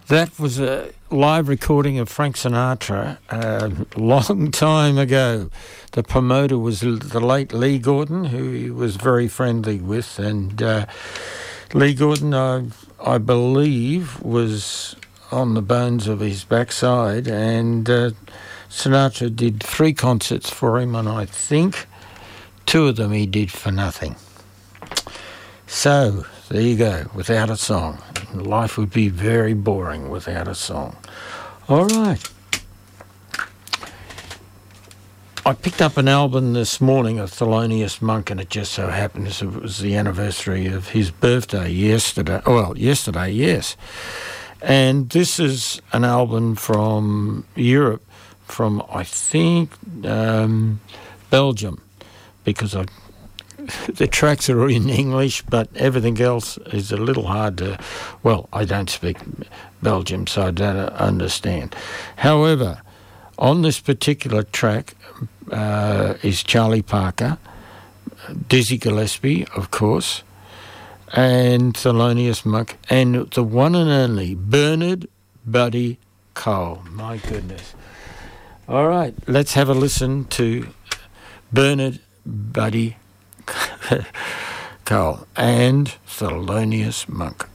That was a live recording of Frank Sinatra a long time ago. The promoter was the late Lee Gordon, who he was very friendly with, and Lee Gordon, I believe, was on the bones of his backside, and Sinatra did 3 concerts for him, and I think 2 of them he did for nothing. So, there you go, without a song. Life would be very boring without a song. All right. I picked up an album this morning of Thelonious Monk, and it just so happens it was the anniversary of his birthday yesterday. Well, yesterday, yes. And this is an album from Europe, from, I think, Belgium, because the tracks are in English, but everything else is a little hard to... Well, I don't speak Belgium, so I don't understand. However, on this particular track is Charlie Parker, Dizzy Gillespie, of course, and Thelonious Monk, and the one and only Bernard Buddy Cole. My goodness. All right, let's have a listen to Bernard Buddy Cole and Thelonious Monk.